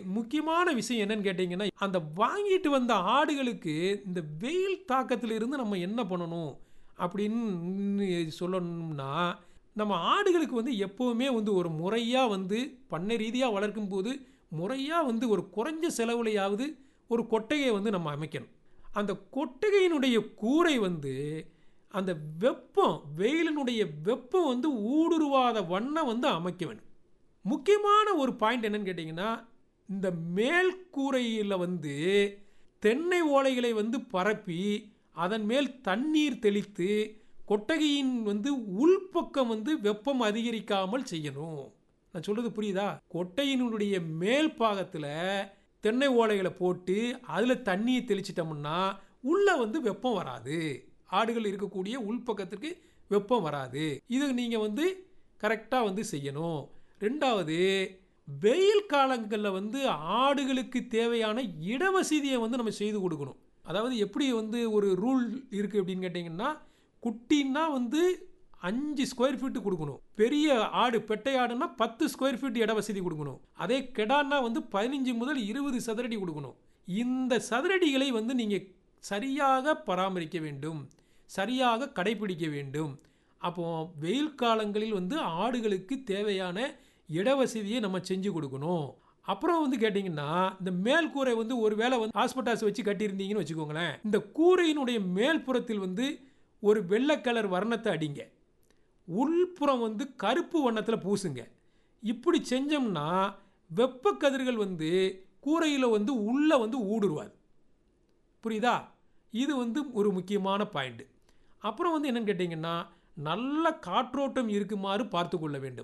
முக்கியமான விஷயம் என்னன்னு கேட்டிங்கன்னா, அந்த வாங்கிட்டு வந்த ஆடுகளுக்கு இந்த வெயில் தாக்கத்திலிருந்து நம்ம என்ன பண்ணணும் அப்படின்னு சொல்லணும்னா, நம்ம ஆடுகளுக்கு வந்து எப்பவுமே வந்து ஒரு முறையா வந்து பண்ணை ரீதியா வளர்க்கும்போது, முறையா வந்து ஒரு குறைஞ்ச செலவுலயாவது ஒரு கொட்டகையை வந்து நம்ம அமைக்கணும். அந்த கொட்டகையினுடைய கூரை வந்து அந்த வெப்பம் வெயிலினுடைய வெப்பம் வந்து ஊடுருவாத வண்ணம் வந்து அமைக்க வேண்டும். முக்கியமான ஒரு பாயிண்ட் என்னன்னு கேட்டிங்கன்னா, இந்த மேல் கூரையில் வந்து தென்னை ஓலைகளை வந்து பரப்பி அதன் மேல் தண்ணீர் தெளித்து கொட்டகையின் வந்து உள்பக்கம் வந்து வெப்பம் அதிகரிக்காமல் செய்யணும். நான் சொல்றது புரியுதா? கொட்டையினுடைய மேல் பாகத்தில் தென்னை ஓலைகளை போட்டு அதில் தண்ணியை தெளிச்சிட்டோம்னா உள்ள வந்து வெப்பம் வராது. ஆடுகள் இருக்கக்கூடிய உள்பக்கத்திற்கு வெப்பம் வராது. இது நீங்கள் வந்து கரெக்டாக வந்து செய்யணும். ரெண்டாவது, வெயில் காலங்களில் வந்து ஆடுகளுக்கு தேவையான இடவசதியை வந்து நம்ம செய்து கொடுக்கணும். அதாவது எப்படி வந்து ஒரு ரூல் இருக்குது அப்படின்னு கேட்டிங்கன்னா, குட்டின்னா வந்து 5 ஸ்கொயர் ஃபீட்டு கொடுக்கணும். பெரிய ஆடு பெட்டை ஆடுனா 10 ஸ்கொயர் ஃபீட் இட வசதி கொடுக்கணும். அதே கெடான்னா வந்து 15 முதல் 20 சதுரடி கொடுக்கணும். இந்த சதுரடிகளை வந்து நீங்கள் சரியாக பராமரிக்க வேண்டும், சரியாக கடைபிடிக்க வேண்டும். அப்போ வெயில் காலங்களில் வந்து ஆடுகளுக்கு தேவையான இடவசதியை நம்ம செஞ்சு கொடுக்கணும். அப்புறம் வந்து கேட்டிங்கன்னா, இந்த மேல் கூரை வந்து ஒரு வேளை வந்து ஹாஸ்பிட்டாஸ் வச்சு கட்டியிருந்தீங்கன்னு வச்சுக்கோங்களேன், இந்த கூரையினுடைய மேல் புறத்தில் வந்து ஒரு வெள்ளை கலர் வர்ணத்தை அடிங்க, உள்புறம் வந்து கருப்பு வண்ணத்தில் பூசுங்க. இப்படி செஞ்சோம்னா வெப்ப கதிர்கள் வந்து கூரையில் வந்து உள்ளே வந்து ஊடுருவாது. புரியுதா? இது வந்து ஒரு முக்கியமான பாயிண்ட். அப்புறம் வந்து என்னன்னு கேட்டிங்கன்னா, நல்ல காற்றோட்டம் இருக்குமாறு பார்த்து கொள்ள வேண்டும்.